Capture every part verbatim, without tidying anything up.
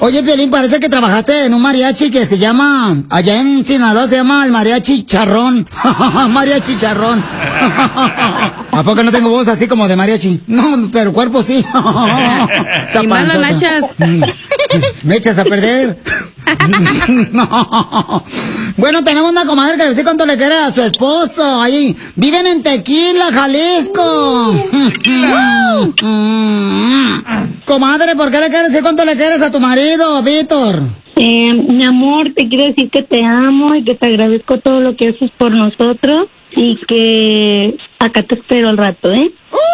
Oye, Piolín, parece que trabajaste en un mariachi que se llama, allá en Sinaloa se llama el mariachi charrón. Mariachi charrón. ¿A poco no tengo voz así como de mariachi? No, pero cuerpo sí. Y malas nachas. Me echas a perder. No. Bueno, tenemos una comadre que le dice cuánto le quiere a su esposo. Ahí viven en Tequila, Jalisco. Comadre, ¿por qué le quieres decir cuánto le quieres a tu marido, Víctor? Eh, mi amor, te quiero decir que te amo y que te agradezco todo lo que haces por nosotros y que acá te espero al rato, ¿eh?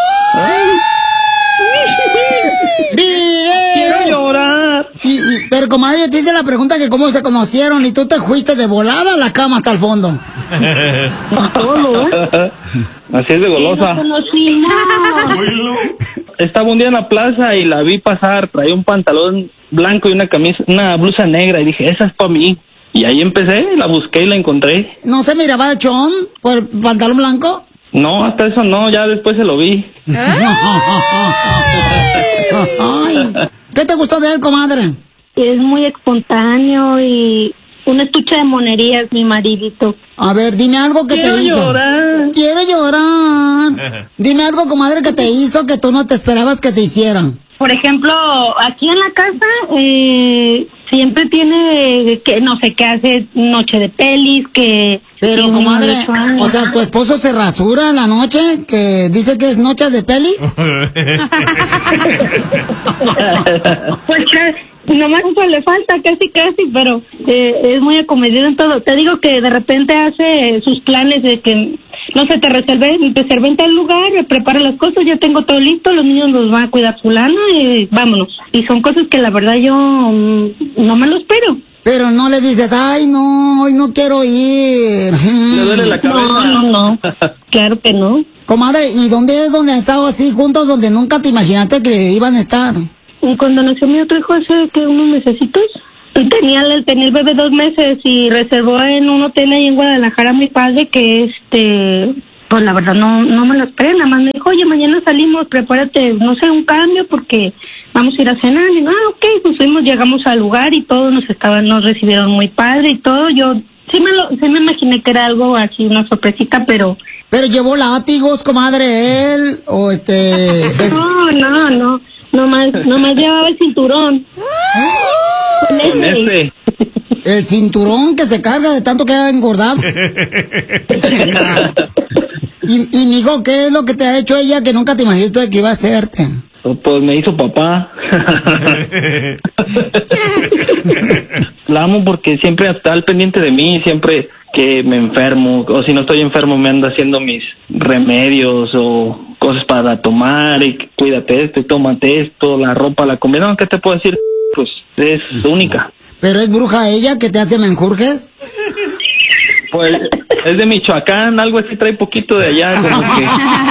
¡Quiero llorar! Y, y, pero comadre, te hice la pregunta que cómo se conocieron y tú te fuiste de volada a la cama hasta el fondo. Solo, ¿eh? Así es de golosa. Estaba un día en la plaza y la vi pasar, traía un pantalón blanco y una camisa, una blusa negra y dije, esa es para mí. Y ahí empecé, la busqué y la encontré. ¿No se miraba el chón por el pantalón blanco? No, hasta eso no, ya después se lo vi. Ay. ¿Qué te gustó de él, comadre? Es muy espontáneo y una estucha de monerías, mi maridito. A ver, dime algo que Quiero te hizo. llorar. Quiero llorar. Dime algo, comadre, que te hizo que tú no te esperabas que te hicieran. Por ejemplo, aquí en la casa eh, siempre tiene que no sé qué hace noche de pelis, que... Pero, que comadre, no, o sea, ¿tu esposo se rasura en la noche? ¿Que dice que es noche de pelis? Pues que nomás eso le falta, casi casi, pero eh, es muy acomedido en todo. Te digo que de repente hace sus planes de que, no sé, te reservé, te reservé en tal lugar, me prepara las cosas, ya tengo todo listo, los niños los van a cuidar fulana y vámonos. Y son cosas que la verdad yo mm, no me lo espero. Pero no le dices, ay, no, hoy no quiero ir. Le duele la cabeza. No, no, no. Claro que no. Comadre, ¿y dónde es donde han estado así juntos, donde nunca te imaginaste que iban a estar? Y cuando nació mi otro hijo hace que unos mesecitos, tenía el, tenía el bebé dos meses y reservó en un hotel ahí en Guadalajara mi padre que este, pues la verdad no, no me lo esperé, nada más me dijo, oye, mañana salimos, prepárate, no sé, un cambio porque vamos a ir a cenar. Y digo, ah, ok, pues fuimos, llegamos al lugar y todos nos estaban, nos recibieron muy padre y todo. Yo sí me lo, sí me imaginé que era algo así, una sorpresita, pero... ¿Pero llevó látigos, comadre, él? ¿O este...? Es... No, no, no, nomás, nomás llevaba el cinturón. Con ese. El cinturón que se carga de tanto que ha engordado. y, y, mijo, ¿qué es lo que te ha hecho ella que nunca te imaginaste que iba a hacerte? Pues me hizo papá. La amo porque siempre está al pendiente de mí, siempre que me enfermo, o si no estoy enfermo me anda haciendo mis remedios o cosas para tomar, y cuídate esto, y tómate esto, la ropa, la comida, no, ¿qué te puedo decir? Pues es única. ¿Pero es bruja ella que te hace menjurjes? Pues es de Michoacán, algo así, trae poquito de allá, como que...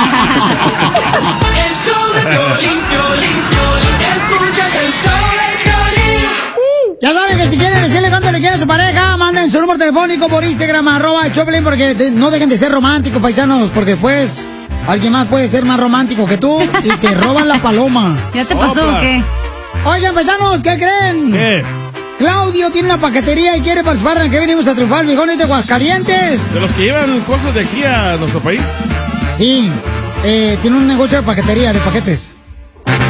El show de Piolín, Piolín, Piolín, escuchas el show de Piolín. Uh, ya saben que si quieren decirle cuánto le quiere a su pareja, manden su número telefónico por Instagram, arroba el Choplin, porque de, no dejen de ser románticos, paisanos, porque pues alguien más puede ser más romántico que tú y te roban la paloma. ¿Ya te pasó o qué? Oigan, paisanos, ¿qué creen? ¿Qué? Claudio tiene una paquetería y quiere participar en que venimos a triunfar, viejones de Aguascalientes. ¿De los que llevan cosas de aquí a nuestro país? Sí, eh, tiene un negocio de paquetería, de paquetes.